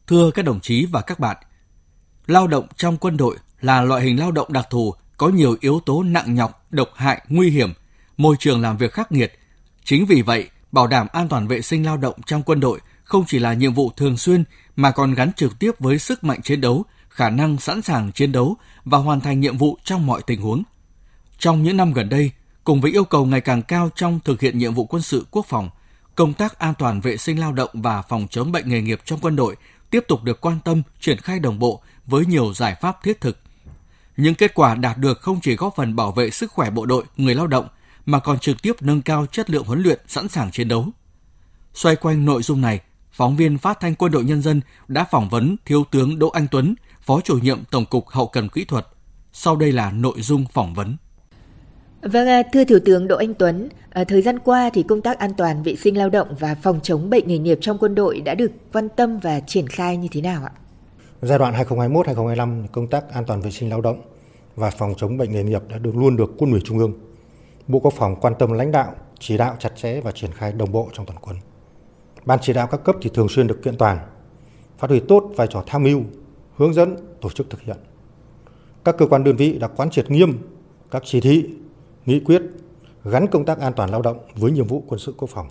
Thưa các đồng chí và các bạn, lao động trong quân đội là loại hình lao động đặc thù, có nhiều yếu tố nặng nhọc, độc hại, nguy hiểm, môi trường làm việc khắc nghiệt. Chính vì vậy, bảo đảm an toàn vệ sinh lao động trong quân đội không chỉ là nhiệm vụ thường xuyên mà còn gắn trực tiếp với sức mạnh chiến đấu, khả năng sẵn sàng chiến đấu và hoàn thành nhiệm vụ trong mọi tình huống. Trong những năm gần đây, cùng với yêu cầu ngày càng cao trong thực hiện nhiệm vụ quân sự quốc phòng, công tác an toàn vệ sinh lao động và phòng chống bệnh nghề nghiệp trong quân đội tiếp tục được quan tâm, triển khai đồng bộ với nhiều giải pháp thiết thực. Những kết quả đạt được không chỉ góp phần bảo vệ sức khỏe bộ đội, người lao động, mà còn trực tiếp nâng cao chất lượng huấn luyện sẵn sàng chiến đấu. Xoay quanh nội dung này, phóng viên Phát thanh Quân đội Nhân dân đã phỏng vấn Thiếu tướng Đỗ Anh Tuấn, Phó Chủ nhiệm Tổng cục Hậu cần Kỹ thuật. Sau đây là nội dung phỏng vấn. Vâng, thưa Thiếu tướng Đỗ Anh Tuấn, thời gian qua thì công tác an toàn vệ sinh lao động và phòng chống bệnh nghề nghiệp trong quân đội đã được quan tâm và triển khai như thế nào ạ? Giai đoạn 2021-2025, công tác an toàn vệ sinh lao động và phòng chống bệnh nghề nghiệp đã luôn được Quân ủy Trung ương, Bộ Quốc phòng quan tâm lãnh đạo, chỉ đạo chặt chẽ và triển khai đồng bộ trong toàn quân. Ban chỉ đạo các cấp thì thường xuyên được kiện toàn, phát huy tốt vai trò tham mưu, hướng dẫn, tổ chức thực hiện. Các cơ quan đơn vị đã quán triệt nghiêm các chỉ thị, nghị quyết gắn công tác an toàn lao động với nhiệm vụ quân sự quốc phòng.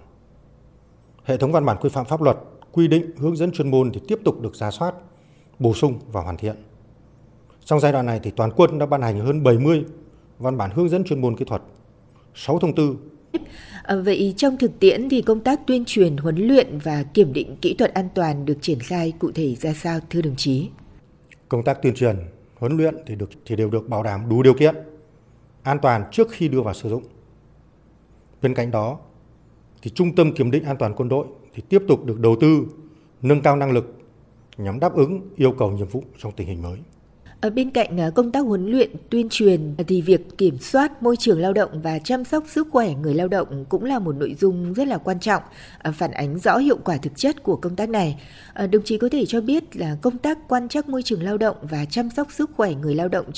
Hệ thống văn bản quy phạm pháp luật, quy định, hướng dẫn chuyên môn thì tiếp tục được rà soát, bổ sung và hoàn thiện. Trong giai đoạn này thì toàn quân đã ban hành hơn 70 văn bản hướng dẫn chuyên môn kỹ thuật, 6 thông tư. Vậy trong thực tiễn thì công tác tuyên truyền, huấn luyện và kiểm định kỹ thuật an toàn được triển khai cụ thể ra sao thưa đồng chí? Công tác tuyên truyền, huấn luyện thì đều được bảo đảm đủ điều kiện, an toàn trước khi đưa vào sử dụng. Bên cạnh đó, thì Trung tâm Kiểm định An toàn Quân đội thì tiếp tục được đầu tư, nâng cao năng lực nhằm đáp ứng yêu cầu nhiệm vụ trong tình hình mới. Ở bên cạnh công tác huấn luyện, tuyên truyền thì việc kiểm soát môi trường lao động và chăm sóc sức khỏe người lao động cũng là một nội dung rất là quan trọng, phản ánh rõ hiệu quả thực chất của công tác này. Đồng chí có thể cho biết là công tác quan trắc môi trường lao động và chăm sóc sức khỏe người lao động